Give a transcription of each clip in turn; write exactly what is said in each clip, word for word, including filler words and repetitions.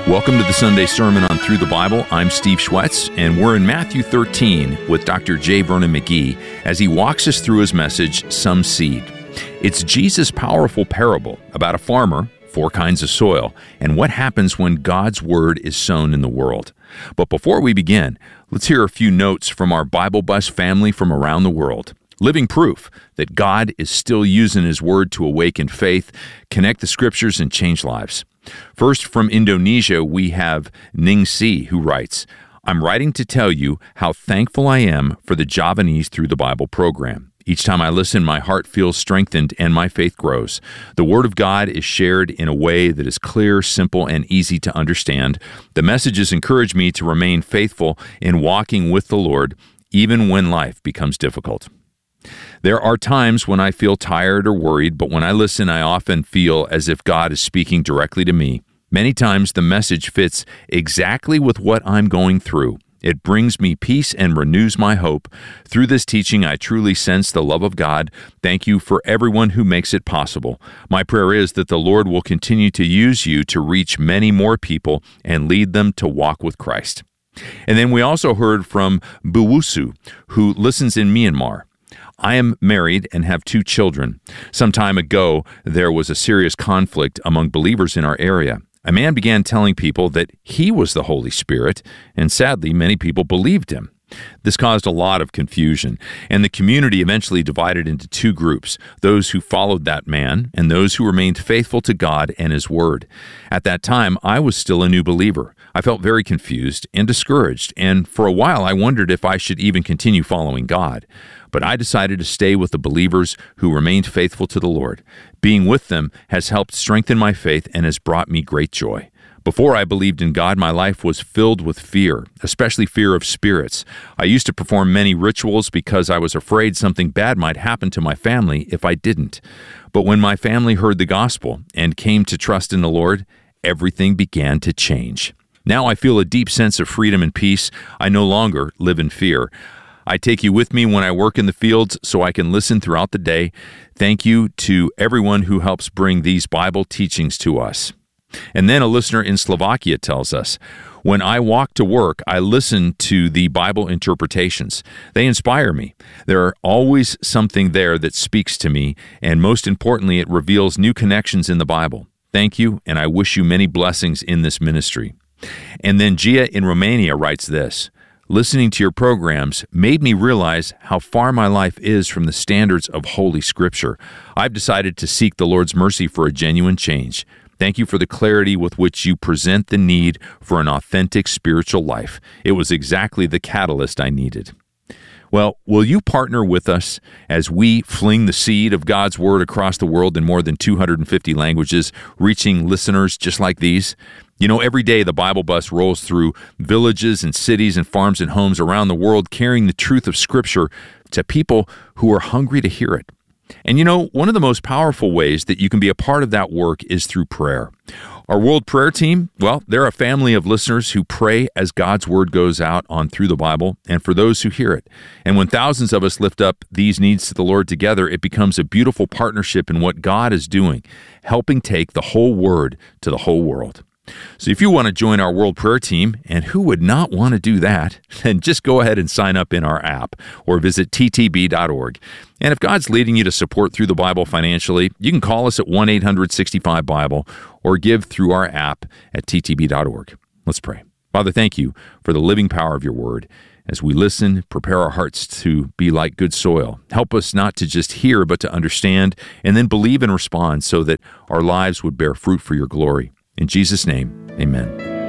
Welcome to the Sunday Sermon on Through the Bible. I'm Steve Schwetz, and we're in Matthew thirteen with Doctor J. Vernon McGee as he walks us through his message, Some Seed. It's Jesus' powerful parable about a farmer, four kinds of soil, and what happens when God's Word is sown in the world. But before we begin, let's hear a few notes from our Bible Bus family from around the world. Living proof that God is still using His Word to awaken faith, connect the Scriptures, and change lives. First, from Indonesia, we have Ning Si, who writes, I'm writing to tell you how thankful I am for the Javanese Through the Bible program. Each time I listen, my heart feels strengthened and my faith grows. The Word of God is shared in a way that is clear, simple, and easy to understand. The messages encourage me to remain faithful in walking with the Lord, even when life becomes difficult. There are times when I feel tired or worried, but when I listen, I often feel as if God is speaking directly to me. Many times the message fits exactly with what I'm going through. It brings me peace and renews my hope. Through this teaching, I truly sense the love of God. Thank you for everyone who makes it possible. My prayer is that the Lord will continue to use you to reach many more people and lead them to walk with Christ. And then we also heard from Buwusu, who listens in Myanmar. I am married and have two children. Some time ago, there was a serious conflict among believers in our area. A man began telling people that he was the Holy Spirit, and sadly, many people believed him. This caused a lot of confusion, and the community eventually divided into two groups, those who followed that man and those who remained faithful to God and His Word. At that time, I was still a new believer. I felt very confused and discouraged, and for a while I wondered if I should even continue following God. But I decided to stay with the believers who remained faithful to the Lord. Being with them has helped strengthen my faith and has brought me great joy. Before I believed in God, my life was filled with fear, especially fear of spirits. I used to perform many rituals because I was afraid something bad might happen to my family if I didn't. But when my family heard the gospel and came to trust in the Lord, everything began to change. Now I feel a deep sense of freedom and peace. I no longer live in fear. I take you with me when I work in the fields so I can listen throughout the day. Thank you to everyone who helps bring these Bible teachings to us. And then a listener in Slovakia tells us, when I walk to work, I listen to the Bible interpretations. They inspire me. There are always something there that speaks to me, and most importantly, it reveals new connections in the Bible. Thank you, and I wish you many blessings in this ministry. And then Gia in Romania writes this, listening to your programs made me realize how far my life is from the standards of Holy Scripture. I've decided to seek the Lord's mercy for a genuine change. Thank you for the clarity with which you present the need for an authentic spiritual life. It was exactly the catalyst I needed. Well, will you partner with us as we fling the seed of God's Word across the world in more than two hundred fifty languages, reaching listeners just like these? You know, every day the Bible Bus rolls through villages and cities and farms and homes around the world carrying the truth of Scripture to people who are hungry to hear it. And you know, one of the most powerful ways that you can be a part of that work is through prayer. Our World Prayer Team, well, they're a family of listeners who pray as God's Word goes out on Through the Bible and for those who hear it. And when thousands of us lift up these needs to the Lord together, it becomes a beautiful partnership in what God is doing, helping take the whole Word to the whole world. So if you want to join our World Prayer Team, and who would not want to do that, then just go ahead and sign up in our app or visit T T B dot org. And if God's leading you to support Through the Bible financially, you can call us at one eight hundred sixty-five Bible or give through our app at T T B dot org. Let's pray. Father, thank you for the living power of your Word. As we listen, prepare our hearts to be like good soil. Help us not to just hear, but to understand and then believe and respond so that our lives would bear fruit for your glory. In Jesus' name, amen.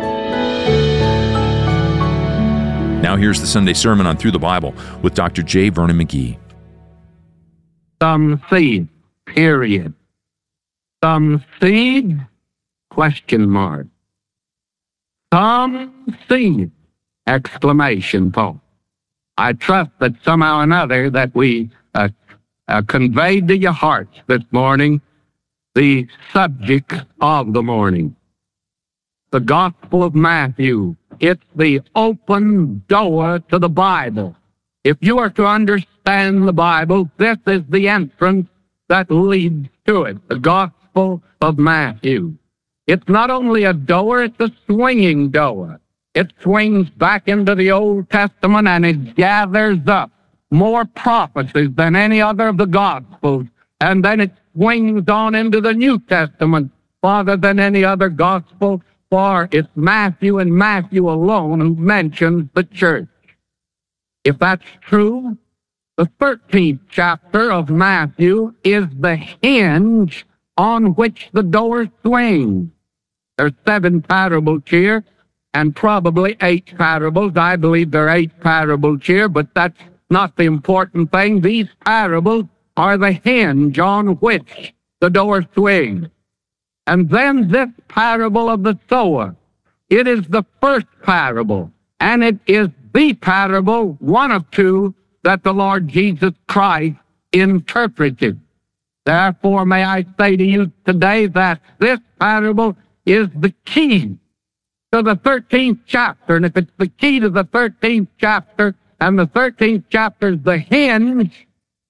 Now here's the Sunday Sermon on Through the Bible with Doctor J. Vernon McGee. Some seed, period. Some seed, question mark. Some seed, exclamation point. I trust that somehow or another that we uh, uh, conveyed to your hearts this morning the subject of the morning. The Gospel of Matthew. It's the open door to the Bible. If you are to understand the Bible, this is the entrance that leads to it. The Gospel of Matthew. It's not only a door, it's a swinging door. It swings back into the Old Testament and it gathers up more prophecies than any other of the Gospels. And then it swings on into the New Testament farther than any other Gospel, for it's Matthew and Matthew alone who mentions the church. If that's true, the thirteenth chapter of Matthew is the hinge on which the door swings. There's seven parables here, and probably eight parables. I believe there are eight parables here, but that's not the important thing. These parables are the hinge on which the door swings. And then this parable of the sower, it is the first parable, and it is the parable, one of two, that the Lord Jesus Christ interpreted. Therefore, may I say to you today that this parable is the key to the thirteenth chapter. And if it's the key to the thirteenth chapter, and the thirteenth chapter is the hinge,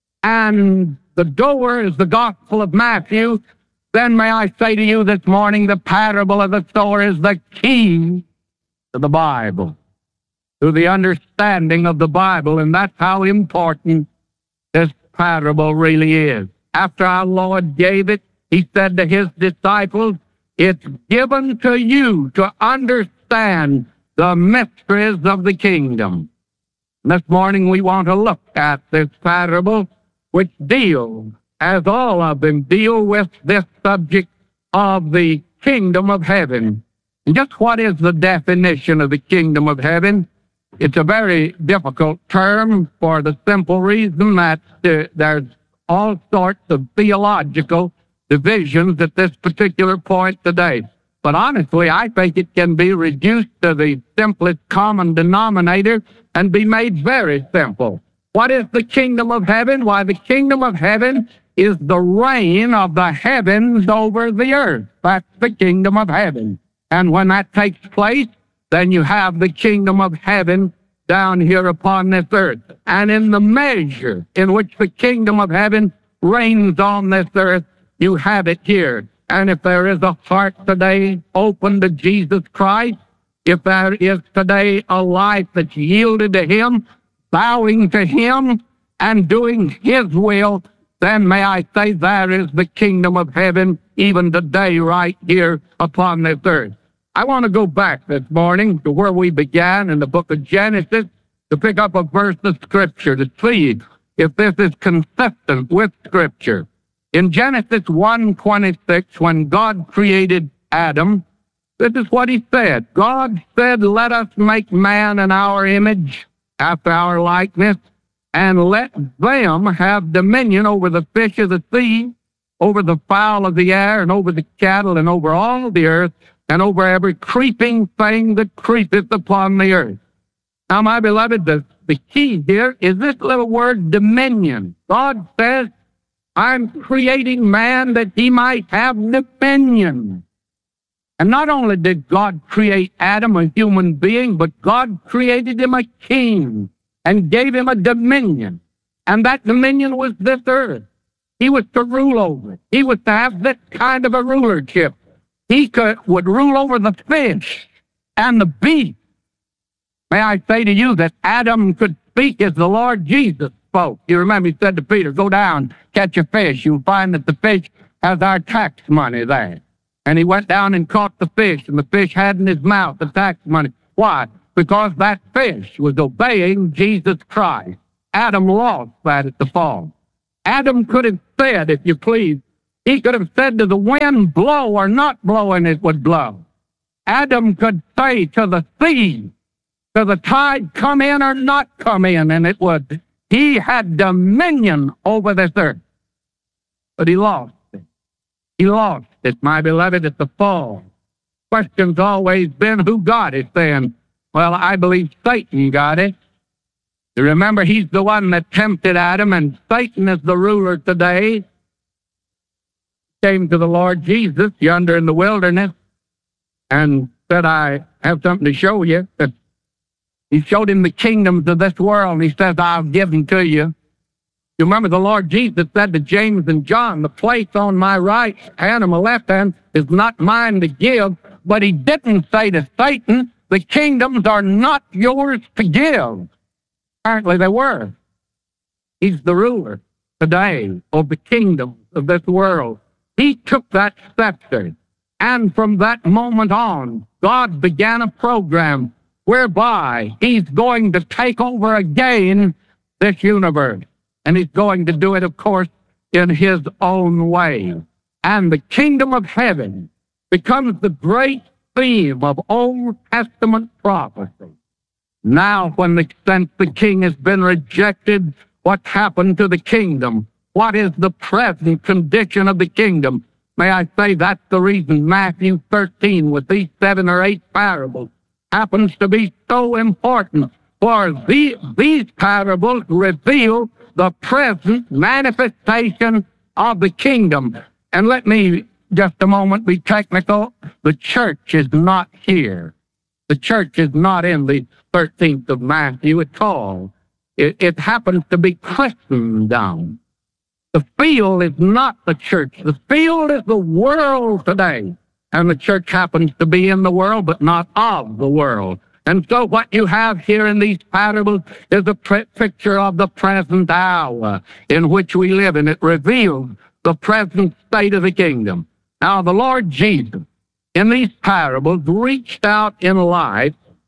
and the door is the Gospel of Matthew, then may I say to you this morning, the parable of the sower is the key to the Bible, to the understanding of the Bible, and that's how important this parable really is. After our Lord gave it, he said to his disciples, it's given to you to understand the mysteries of the kingdom. This morning we want to look at this parable, which deals, as all of them deal, with this subject of the kingdom of heaven. And just what is the definition of the kingdom of heaven? It's a very difficult term for the simple reason that uh, there's all sorts of theological divisions at this particular point today. But honestly, I think it can be reduced to the simplest common denominator and be made very simple. What is the kingdom of heaven? Why, the kingdom of heaven is the reign of the heavens over the earth. That's the kingdom of heaven. And when that takes place, then you have the kingdom of heaven down here upon this earth. And in the measure in which the kingdom of heaven reigns on this earth, you have it here. And if there is a heart today open to Jesus Christ, if there is today a life that's yielded to him, bowing to him, and doing his will, then may I say there is the kingdom of heaven even today right here upon this earth. I want to go back this morning to where we began in the book of Genesis to pick up a verse of Scripture to see if this is consistent with Scripture. In Genesis one twenty-six, when God created Adam, this is what he said. God said, let us make man in our image, after our likeness, and let them have dominion over the fish of the sea, over the fowl of the air, and over the cattle, and over all the earth, and over every creeping thing that creepeth upon the earth. Now, my beloved, the, the key here is this little word, dominion. God says, I'm creating man that he might have dominion. And not only did God create Adam, a human being, but God created him a king and gave him a dominion. And that dominion was this earth. He was to rule over it. He was to have this kind of a rulership. He could, would rule over the fish and the beast. May I say to you that Adam could speak as the Lord Jesus spoke. You remember he said to Peter, go down, catch a fish. You'll find that the fish has our tax money there. And he went down and caught the fish, and the fish had in his mouth the tax money. Why? Because that fish was obeying Jesus Christ. Adam lost that at the fall. Adam could have said, if you please, he could have said to the wind, blow or not blow, and it would blow. Adam could say to the sea, to the tide, come in or not come in, and it would. He had dominion over this earth. But he lost it. He lost it, my beloved, at the fall. Question's always been, who got it then? Well, I believe Satan got it. You remember, he's the one that tempted Adam, and Satan is the ruler today. Came to the Lord Jesus yonder in the wilderness and said, I have something to show you. He showed him the kingdoms of this world, and he says, I'll give them to you. You remember the Lord Jesus said to James and John, the place on my right hand and my left hand is not mine to give, but he didn't say to Satan, the kingdoms are not yours to give. Apparently they were. He's the ruler today of the kingdoms of this world. He took that scepter, and from that moment on, God began a program whereby he's going to take over again this universe. And he's going to do it, of course, in his own way. And the kingdom of heaven becomes the great theme of Old Testament prophecy. Now, when the, since the king has been rejected, what's happened to the kingdom? What is the present condition of the kingdom? May I say that's the reason Matthew thirteen, with these seven or eight parables, happens to be so important. For the, these parables reveal the present manifestation of the kingdom. And let me just a moment be technical. The church is not here. The church is not in the thirteenth of Matthew at all. It, it happens to be Christendom. The field is not the church. The field is the world today. And the church happens to be in the world, but not of the world. And so what you have here in these parables is a picture of the present hour in which we live, and it reveals the present state of the kingdom. Now, the Lord Jesus, in these parables, reached out in life,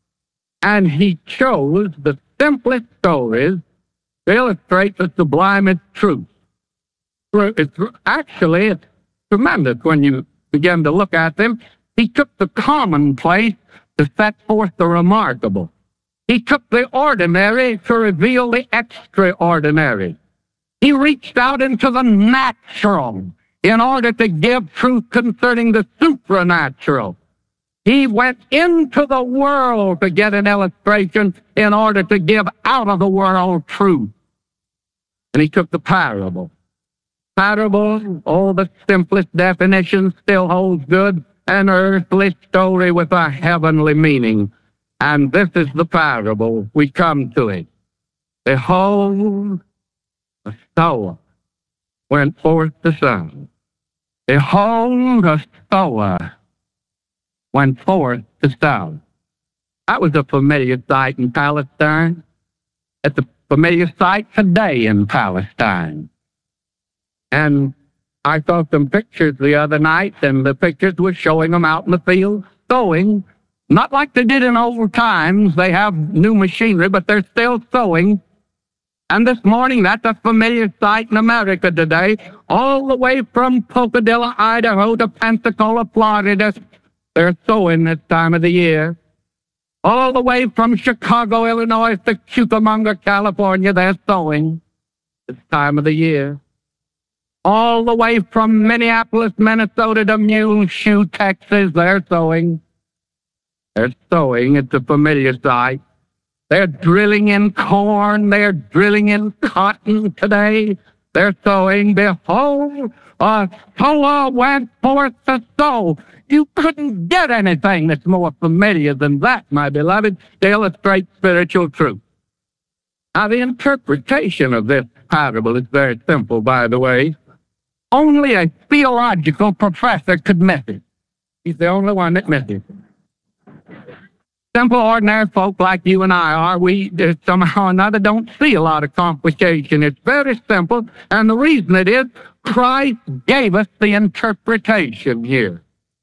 and he chose the simplest stories to illustrate the sublimest truth. It's, actually, it's tremendous when you begin to look at them. He took the commonplace to set forth the remarkable. He took the ordinary to reveal the extraordinary. He reached out into the natural in order to give truth concerning the supernatural. He went into the world to get an illustration in order to give out of the world truth. And he took the parable. Parable, oh, the simplest definition still holds good. An earthly story with a heavenly meaning. And this is the parable. We come to it. Behold, the sower went forth to sow. Behold, the sower went forth to sow. That was a familiar sight in Palestine. It's a familiar sight today in Palestine. And I saw some pictures the other night, and the pictures were showing them out in the field sowing, not like they did in old times. They have new machinery, but they're still sowing. And this morning, that's a familiar sight in America today, all the way from Pocadilla, Idaho to Pensacola, Florida. They're sowing this time of the year. All the way from Chicago, Illinois to Cucamonga, California, they're sowing this time of the year. All the way from Minneapolis, Minnesota to Muleshoe, Texas, they're sowing. They're sowing. It's a familiar sight. They're drilling in corn. They're drilling in cotton today. They're sowing. Behold, a sower went forth to sow. You couldn't get anything that's more familiar than that, my beloved, to illustrate spiritual truth. Now, the interpretation of this parable is very simple, by the way. Only a theological professor could miss it. He's the only one that missed it. Simple, ordinary folk like you and I are, we uh, somehow or another don't see a lot of complication. It's very simple, and the reason it is, Christ gave us the interpretation here.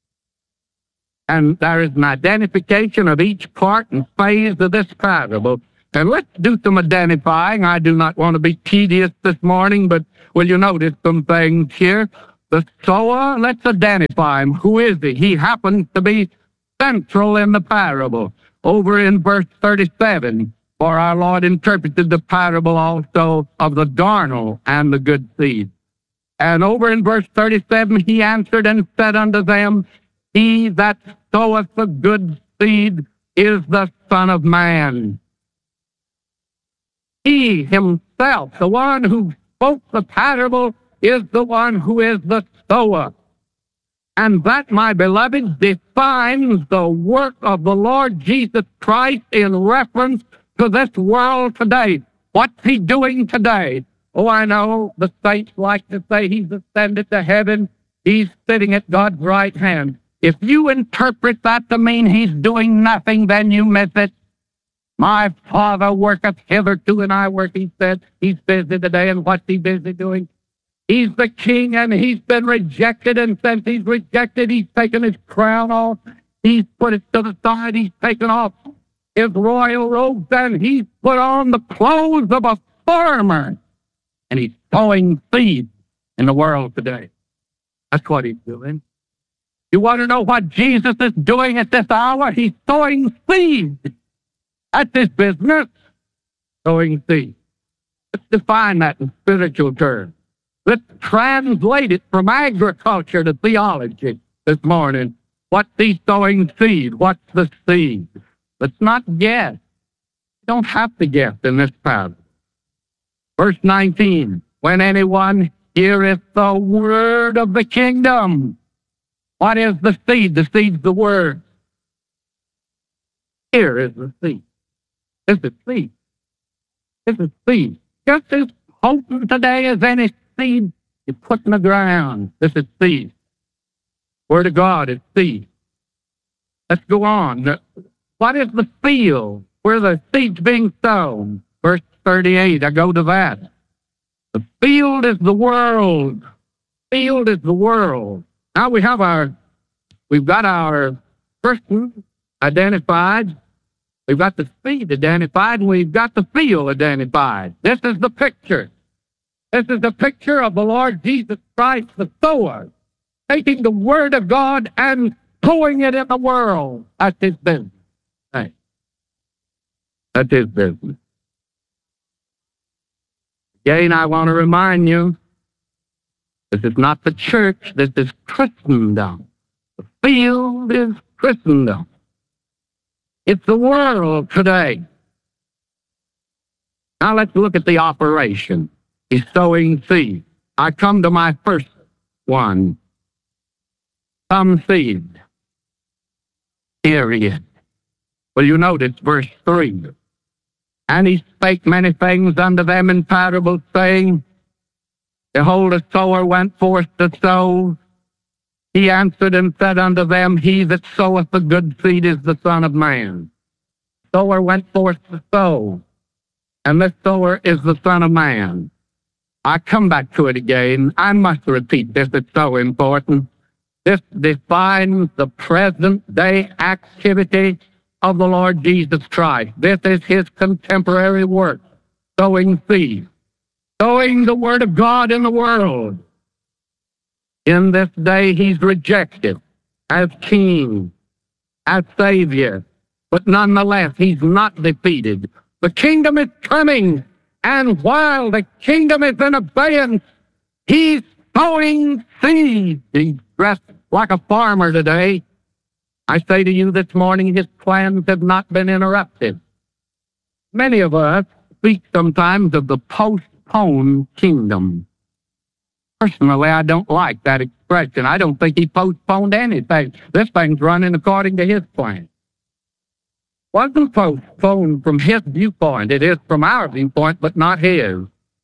And there is an identification of each part and phase of this parable. And let's do some identifying. I do not want to be tedious this morning, but will you notice some things here? The sower, let's identify him. Who is he? He happens to be central in the parable. Over in verse thirty-seven, for our Lord interpreted the parable also of the darnel and the good seed. And over in verse thirty-seven, he answered and said unto them, He that soweth the good seed is the Son of Man. He himself, the one who spoke the parable, is the one who is the sower. And that, my beloved, defines the work of the Lord Jesus Christ in reference to this world today. What's he doing today? Oh, I know the saints like to say he's ascended to heaven. He's sitting at God's right hand. If you interpret that to mean he's doing nothing, then you miss it. My Father worketh hitherto, and I work, he said. He's busy today, and what's he busy doing? He's the king, and he's been rejected, and since he's rejected, he's taken his crown off. He's put it to the side. He's taken off his royal robes, and he's put on the clothes of a farmer. And he's sowing seed in the world today. That's what he's doing. You want to know what Jesus is doing at this hour? He's sowing seed. That's his business, sowing seed. Let's define that in spiritual terms. Let's translate it from agriculture to theology this morning. What's he sowing seed? What's the seed? Let's not guess. You don't have to guess in this passage. Verse nineteen, when anyone heareth the word of the kingdom. What is the seed? The seed's the word. Here is the seed. This is seed. This is seed. Just as potent today as any seed you put in the ground. This is seed. Word of God is seed. Let's go on. What is the field where the seed's being sown? Verse thirty-eight, I go to that. The field is the world. Field is the world. Now we have our, we've got our person identified. We've got the seed identified, and we've got the field identified. This is the picture. This is the picture of the Lord Jesus Christ, the sower, taking the word of God and sowing it in the world. That's his business. Hey. That's his business. Again, I want to remind you, this is not the church, this is Christendom. The field is Christendom. It's the world today. Now let's look at the operation. He's sowing seed. I come to my first one. Some seed. Period. Well, you notice verse three. And he spake many things unto them in parables, saying, Behold, a sower went forth to sow. He answered and said unto them, He that soweth the good seed is the Son of Man. Sower went forth to sow, and this sower is the Son of Man. I come back to it again. I must repeat this. It's so important. This defines the present-day activity of the Lord Jesus Christ. This is his contemporary work, sowing seed, sowing the word of God in the world. In this day, he's rejected as king, as savior, but nonetheless, he's not defeated. The kingdom is coming, and while the kingdom is in abeyance, he's sowing seed. He's dressed like a farmer today. I say to you this morning, his plans have not been interrupted. Many of us speak sometimes of the postponed kingdom. Personally, I don't like that expression. I don't think he postponed anything. This thing's running according to his plan. Wasn't postponed from his viewpoint. It is from our viewpoint, but not his.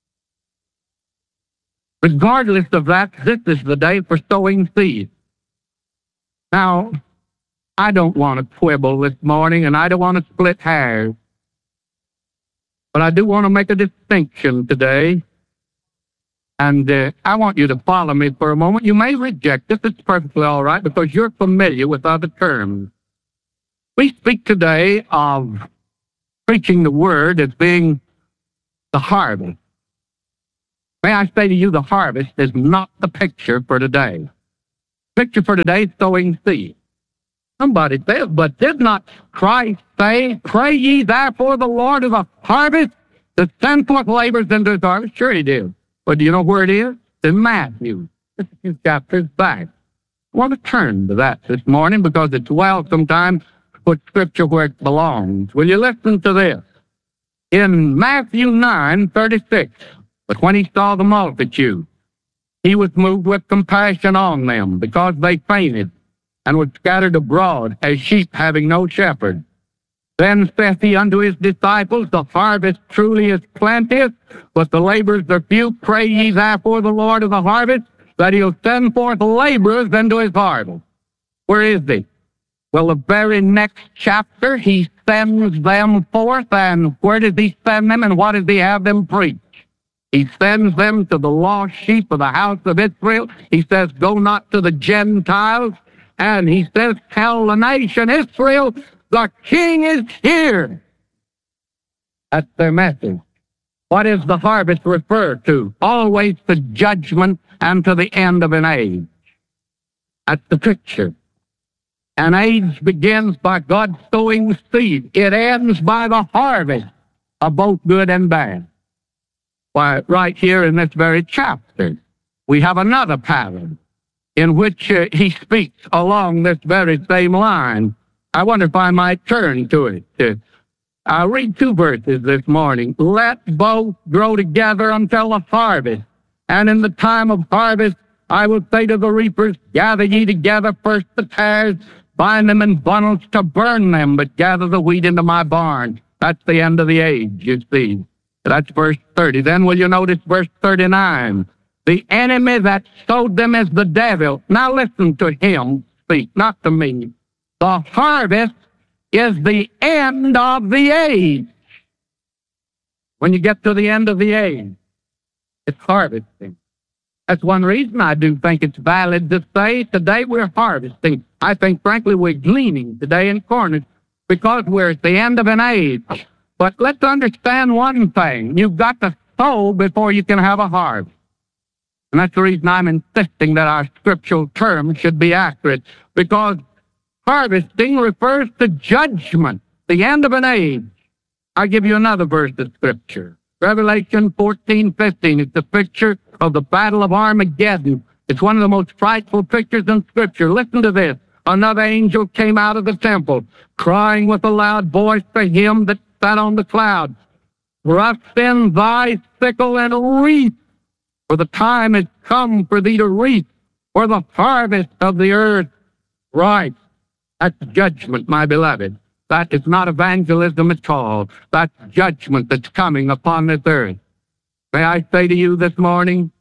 Regardless of that, this is the day for sowing seed. Now, I don't want to quibble this morning, and I don't want to split hairs. But I do want to make a distinction today. And uh, I want you to follow me for a moment. You may reject this. It's perfectly all right because you're familiar with other terms. We speak today of preaching the word as being the harvest. May I say to you, the harvest is not the picture for today. The picture for today is sowing seed. Somebody says, but did not Christ say, Pray ye therefore the Lord of the harvest to send forth laborers into his harvest? Sure he did. But do you know where it is? It's in Matthew, just a few chapters back. I want to turn to that this morning because it's well sometimes to put Scripture where it belongs. Will you listen to this? In Matthew nine thirty-six, but when he saw the multitude, he was moved with compassion on them because they fainted and were scattered abroad as sheep having no shepherd. Then saith he unto his disciples, the harvest truly is plenteous, but the laborers are few. Pray ye therefore the Lord of the harvest, that he'll send forth laborers into his harvest. Where is he? Well, the very next chapter, he sends them forth, and where does he send them, and what does he have them preach? He sends them to the lost sheep of the house of Israel. He says, go not to the Gentiles. And he says, tell the nation Israel, the king is here. That's their message. What does the harvest refer to? Always to judgment and to the end of an age. That's the picture. An age begins by God sowing seed. It ends by the harvest of both good and bad. Why, right here in this very chapter, we have another pattern in which uh, he speaks along this very same line. I wonder if I might turn to it. Uh, I'll read two verses this morning. Let both grow together until the harvest. And in the time of harvest, I will say to the reapers, gather ye together first the tares, bind them in bundles to burn them, but gather the wheat into my barn. That's the end of the age, you see. That's verse thirty. Then will you notice verse thirty-nine? The enemy that sowed them is the devil. Now listen to him speak, not to me. The harvest is the end of the age. When you get to the end of the age, it's harvesting. That's one reason I do think it's valid to say today we're harvesting. I think, frankly, we're gleaning today in corners because we're at the end of an age. But let's understand one thing. You've got to sow before you can have a harvest. And that's the reason I'm insisting that our scriptural terms should be accurate, because harvesting refers to judgment, the end of an age. I'll give you another verse of scripture. Revelation fourteen fifteen. It's a picture of the battle of Armageddon. It's one of the most frightful pictures in scripture. Listen to this. Another angel came out of the temple, crying with a loud voice to him that sat on the cloud, thrust in thy sickle and reap, for the time is come for thee to reap, for the harvest of the earth ripe. That's judgment, my beloved. That is not evangelism at all. That's judgment that's coming upon this earth. May I say to you this morning,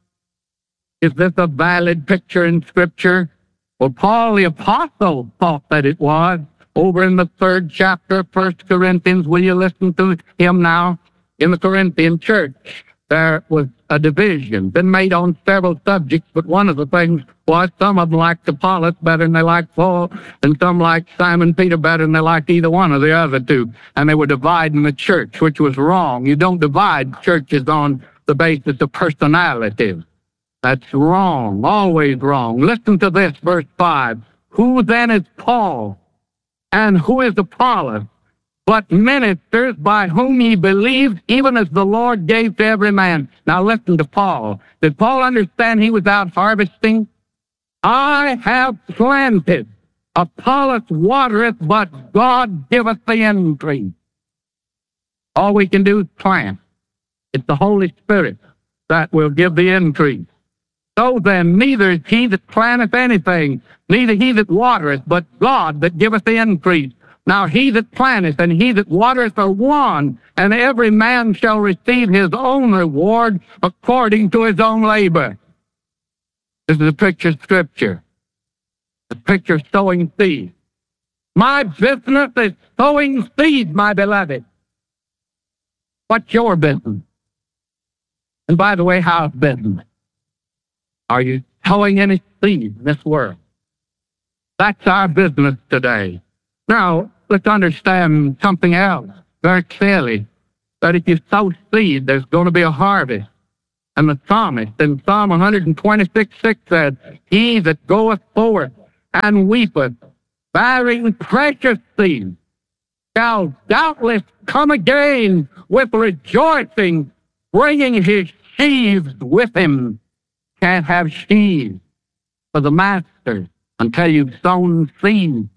is this a valid picture in Scripture? Well, Paul the Apostle thought that it was. Over in the third chapter of First Corinthians, will you listen to him now? In the Corinthian church, there was a division, been made on several subjects, but one of the things was some of them liked Apollos better than they liked Paul, and some liked Simon Peter better than they liked either one of the other two. And they were dividing the church, which was wrong. You don't divide churches on the basis of personalities. That's wrong, always wrong. Listen to this, verse five. Who then is Paul? And who is Apollos? But ministers by whom ye believed, even as the Lord gave to every man. Now listen to Paul. Did Paul understand he was out harvesting? I have planted, Apollos watereth, but God giveth the increase. All we can do is plant. It's the Holy Spirit that will give the increase. So then, neither is he that planteth anything, neither he that watereth, but God that giveth the increase. Now he that planteth and he that watereth are one, and every man shall receive his own reward according to his own labor. This is a picture of Scripture. The picture of sowing seed. My business is sowing seed, my beloved. What's your business? And by the way, how's business? Are you sowing any seed in this world? That's our business today. Now, let's understand something else very clearly, that if you sow seed, there's going to be a harvest. And the psalmist in Psalm one twenty-six six said, he that goeth forth and weepeth, bearing precious seed, shall doubtless come again with rejoicing, bringing his sheaves with him. Can't have sheaves for the master until you've sown seed.